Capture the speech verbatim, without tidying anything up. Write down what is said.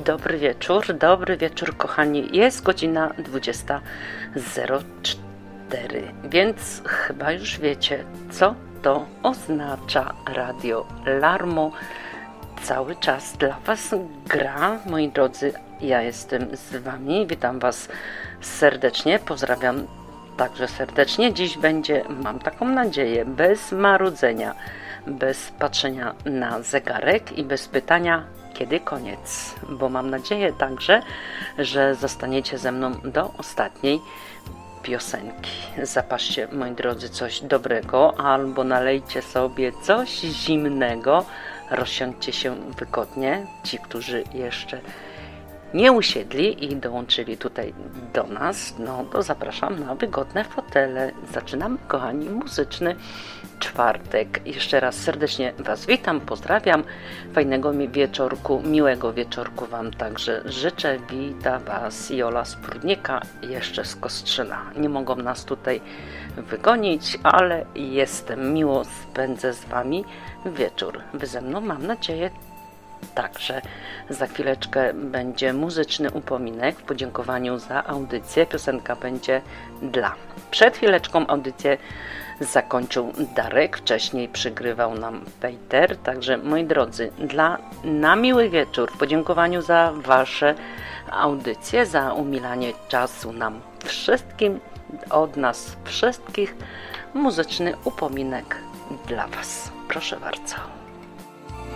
Dobry wieczór, dobry wieczór kochani. Jest godzina dwudziesta zero cztery, więc chyba już wiecie, co to oznacza Radio Larmo. Cały czas dla Was gra, moi drodzy. Ja jestem z Wami, witam Was serdecznie, pozdrawiam także serdecznie. Dziś będzie, mam taką nadzieję, bez marudzenia, bez patrzenia na zegarek i bez pytania, kiedy koniec, bo mam nadzieję także, że zostaniecie ze mną do ostatniej piosenki. Zapaszcie, moi drodzy, coś dobrego albo nalejcie sobie coś zimnego, rozsiądźcie się wygodnie, ci, którzy jeszcze nie usiedli i dołączyli tutaj do nas, no to zapraszam na wygodne fotele. Zaczynamy, kochani, muzyczny czwartek. Jeszcze raz serdecznie Was witam, pozdrawiam. Fajnego mi wieczorku, miłego wieczorku Wam także życzę. Wita Was Jola z Prudnika, jeszcze z Kostrzyna. Nie mogą nas tutaj wygonić, ale jestem, miło spędzę z Wami wieczór. Wy ze mną, mam nadzieję, także. Za chwileczkę będzie muzyczny upominek w podziękowaniu za audycję. Piosenka będzie dla. Przed chwileczką audycję zakończył Darek, wcześniej przygrywał nam Peter. Także, moi drodzy, dla, na miły wieczór, w podziękowaniu za Wasze audycje, za umilanie czasu nam wszystkim, od nas wszystkich, muzyczny upominek dla Was. Proszę bardzo.